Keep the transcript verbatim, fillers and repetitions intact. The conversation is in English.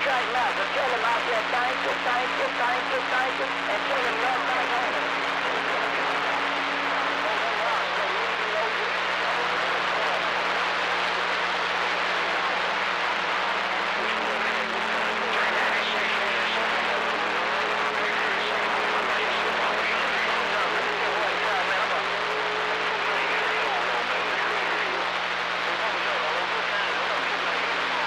contract now, so tell him I said thank you, thank you, thank you, thank you, and tell him love back on him.